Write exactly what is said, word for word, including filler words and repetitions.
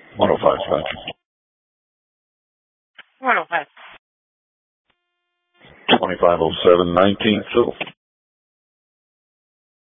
one oh five, Scott. one oh five. twenty-five oh seven, nineteenth, Phil.